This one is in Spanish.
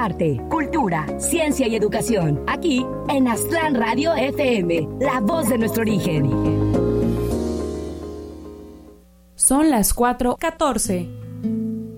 arte, cultura, ciencia y educación. Aquí en Aztlán Radio FM, la voz de nuestro origen. Son las 4:14.